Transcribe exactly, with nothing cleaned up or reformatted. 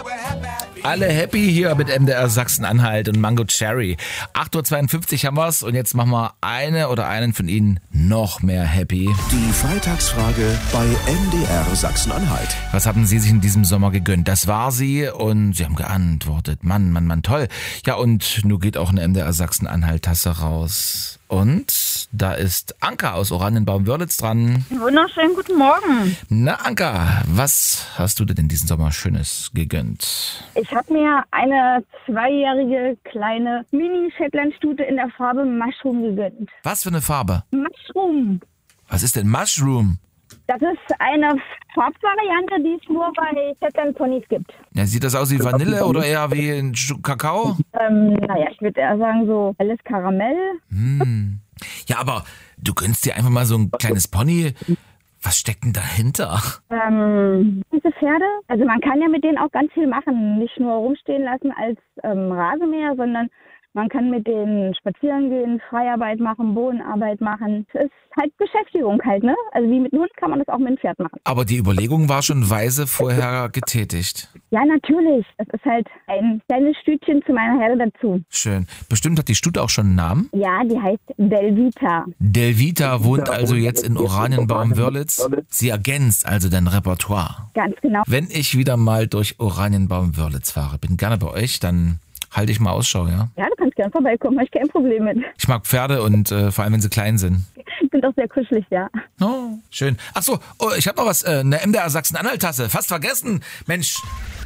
Alle happy hier mit M D R Sachsen-Anhalt und Mango Cherry. acht Uhr zweiundfünfzig haben wir's und jetzt machen wir eine oder einen von Ihnen noch mehr happy. Die Freitagsfrage bei M D R Sachsen-Anhalt. Was haben Sie sich in diesem Sommer gegönnt? Das war sie und Sie haben geantwortet. Mann, Mann, Mann, toll. Ja, und nun geht auch eine M D R Sachsen-Anhalt-Tasse raus. Und da ist Anka aus Oranienbaum-Wörlitz dran. Wunderschönen guten Morgen. Na Anka, was hast du dir denn diesen Sommer Schönes gegönnt? Ich habe mir eine zweijährige kleine Mini-Shetland-Stute in der Farbe Mushroom gegönnt. Was für eine Farbe? Mushroom. Was ist denn Mushroom? Das ist eine Farbvariante, die es nur bei Shetland-Ponys gibt. Ja, sieht das aus wie Vanille oder eher wie ein Kakao? Ähm, naja, ich würde eher sagen so helles Karamell. Hm. Ja, aber du gönnst dir einfach mal so ein kleines Pony. Was steckt denn dahinter? Ähm, diese Pferde, also man kann ja mit denen auch ganz viel machen. Nicht nur rumstehen lassen als ähm, Rasenmäher, sondern man kann mit denen spazieren gehen, Freiarbeit machen, Bodenarbeit machen. Es ist halt Beschäftigung halt, ne? Also wie mit einem Hund kann man das auch mit einem Pferd machen. Aber die Überlegung war schon weise vorher getätigt. Ja, natürlich. Es ist halt ein kleines Stütchen zu meiner Herde dazu. Schön. Bestimmt hat die Stute auch schon einen Namen? Ja, die heißt Delvita. Delvita wohnt also jetzt in Oranienbaum-Wörlitz. Sie ergänzt also dein Repertoire. Ganz genau. Wenn ich wieder mal durch Oranienbaum-Wörlitz fahre, bin gerne bei euch, dann halte ich mal Ausschau, ja? Ja, du kannst gerne vorbeikommen, habe ich kein Problem mit. Ich mag Pferde und äh, vor allem, wenn sie klein sind. Sind auch sehr kuschelig, ja. Oh, schön. Ach so, oh, ich habe noch was, äh, eine M D R Sachsen-Anhalt-Tasse. Fast vergessen. Mensch,